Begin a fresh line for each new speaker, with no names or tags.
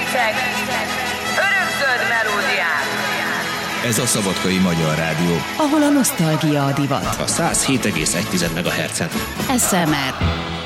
réteg, örökzöld melódiák.
Ez a Szabadkai Magyar Rádió,
ahol a nosztalgia a divat.
A 107,1 MHz-en.
SMR.